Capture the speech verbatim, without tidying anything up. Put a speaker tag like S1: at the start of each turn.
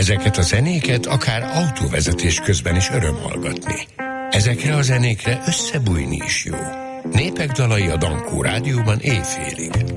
S1: Ezeket a zenéket akár autóvezetés közben is öröm hallgatni. Ezekre a zenékre összebújni is jó. Népek dalai a Dankó rádióban éjfélig.